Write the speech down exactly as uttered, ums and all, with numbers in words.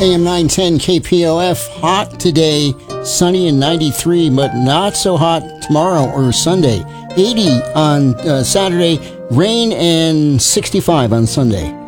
A M nine ten K P O F. Hot today, sunny and ninety-three, but not so hot tomorrow or Sunday. eighty on uh, Saturday, rain and sixty-five on Sunday.